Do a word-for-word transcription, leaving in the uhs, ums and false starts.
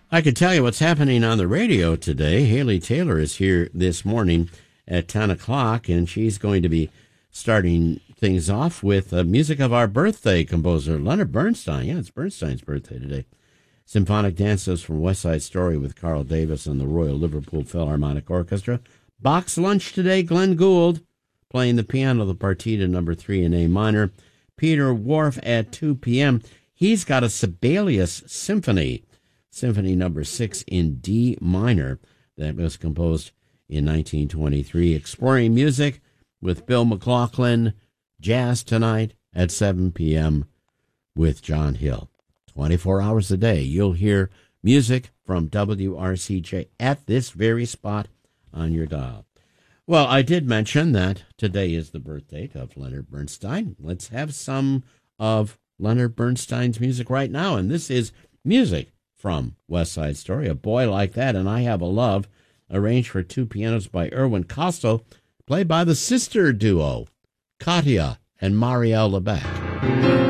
I can tell you what's happening on the radio today. Haley Taylor is here this morning at ten o'clock, and she's going to be starting things off with uh, music of our birthday composer, Leonard Bernstein. Yeah, it's Bernstein's birthday today. Symphonic dances from West Side Story with Carl Davis and the Royal Liverpool Philharmonic Orchestra. Bach's Lunch today, Glenn Gould playing the piano, the Partita number three in A minor. Peter Whorf at two p.m. He's got a Sibelius Symphony, Symphony number six in D minor, that was composed in nineteen twenty-three. Exploring music with Bill McLaughlin. Jazz tonight at seven p.m. with John Hill. twenty-four hours a day, you'll hear music from W R C J at this very spot on your dial. Well, I did mention that today is the birthday of Leonard Bernstein. Let's have some of Leonard Bernstein's music right now, and this is music from West Side Story, A Boy Like That, and I Have a Love, arranged for two pianos by Irwin Costo, played by the sister duo, Katia and Marielle Lebec.